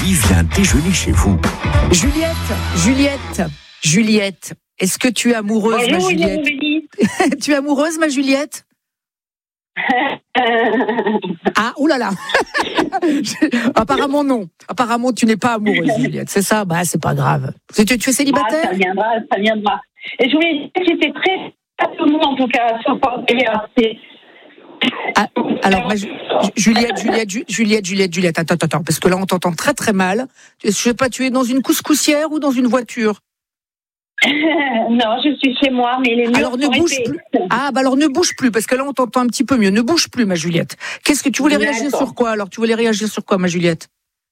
Il vient déjeuner chez vous. Juliette, est-ce que tu es amoureuse, Bonjour, ma Juliette? Tu es amoureuse, ma Juliette? Ah, oulala. Apparemment non. Apparemment tu n'es pas amoureuse, Juliette. C'est ça? Bah, c'est pas grave. Tu es célibataire? Ça viendra. Et je voulais dire que j'étais très passionnée, en tout cas, sur Paris. Alors, Juliette, attends, parce que là, on t'entend très très mal. Je sais pas, tu es dans une couscoussière ou dans une voiture? Non, je suis chez moi, mais les murs alors ne bouge plus. Alors ne bouge plus, parce que là, on t'entend un petit peu mieux. Ne bouge plus, ma Juliette. Qu'est-ce que tu voulais réagir sur quoi? Alors, tu voulais réagir sur quoi, ma Juliette?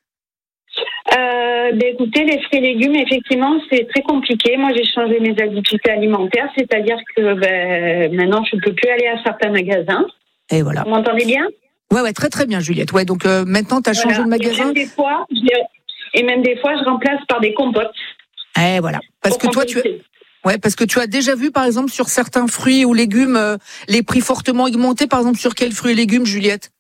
Écoutez, les fruits et légumes, effectivement, c'est très compliqué. Moi, j'ai changé mes habitudes alimentaires, c'est-à-dire que maintenant, je ne peux plus aller à certains magasins. Et voilà. Vous m'entendez bien? Ouais, très très bien, Juliette. Ouais, donc maintenant, tu as changé de magasin. Et même des fois, je remplace par des compotes. Et voilà. Parce que toi, parce que tu as déjà vu, par exemple, sur certains fruits ou légumes, les prix fortement augmentés. Par exemple, sur quels fruits et légumes, Juliette?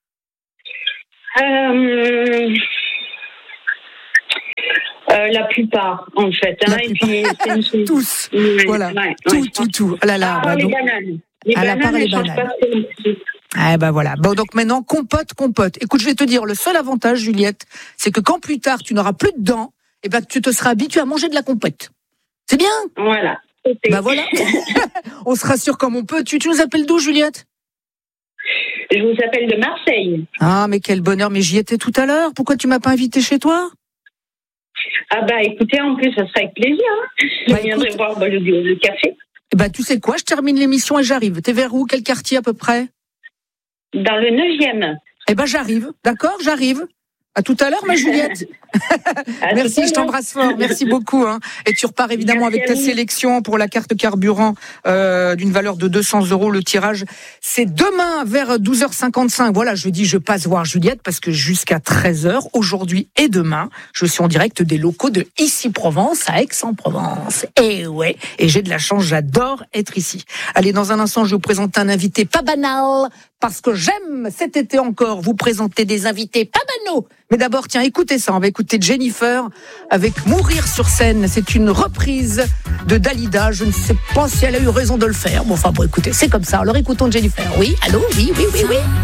La plupart, en fait. Et puis, tous. Voilà. Tout. Ah là là. Les bananes. Les bananes. Voilà. Bon, donc maintenant, compote. Écoute, je vais te dire, le seul avantage, Juliette, c'est que quand plus tard, tu n'auras plus de dents, tu te seras habitué à manger de la compote. C'est bien? Voilà. Voilà. On se rassure comme on peut. Tu nous appelles d'où, Juliette? Je vous appelle de Marseille. Ah, mais quel bonheur. Mais j'y étais tout à l'heure. Pourquoi tu m'as pas invité chez toi? Écoutez, en plus, ça serait avec plaisir. Je viendrai boire le café. Tu sais quoi? Je termine l'émission et j'arrive. T'es vers où? Quel quartier à peu près? Dans le 9e. J'arrive. D'accord, j'arrive. À tout à l'heure, ma Juliette. Merci, je t'embrasse fort. Merci beaucoup. Et tu repars évidemment avec ta sélection pour la carte carburant d'une valeur de 200 €. Le tirage, c'est demain vers 12h55. Voilà, je dis, je passe voir Juliette parce que jusqu'à 13h, aujourd'hui et demain, je suis en direct des locaux de Ici Provence à Aix-en-Provence. Et ouais, et j'ai de la chance, j'adore être ici. Allez, dans un instant, je vais vous présenter un invité pas banal. Parce que j'aime cet été encore vous présenter des invités pas banaux. Mais d'abord, tiens, écoutez ça. On va écouter Jennifer avec Mourir sur scène. C'est une reprise de Dalida. Je ne sais pas si elle a eu raison de le faire. Bon, écoutez, c'est comme ça. Alors écoutons Jennifer. Oui, allô? Oui.